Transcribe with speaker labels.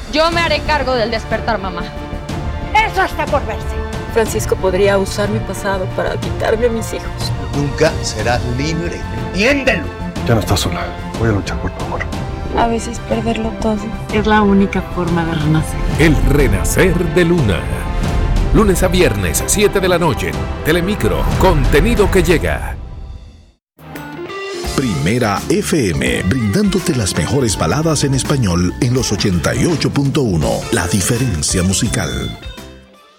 Speaker 1: Yo me haré cargo del despertar, mamá.
Speaker 2: Eso está por verse.
Speaker 3: Francisco podría usar mi pasado para quitarme a mis hijos.
Speaker 4: Nunca serás libre. ¡Entiéndelo!
Speaker 5: Ya no estás sola. Voy a luchar por tu amor.
Speaker 3: A veces perderlo todo
Speaker 6: es la única forma de renacer.
Speaker 7: El renacer de Luna. Lunes a viernes, 7 de la noche. Telemicro, contenido que llega.
Speaker 8: Primera FM, brindándote las mejores baladas en español en los 88.1. La diferencia musical.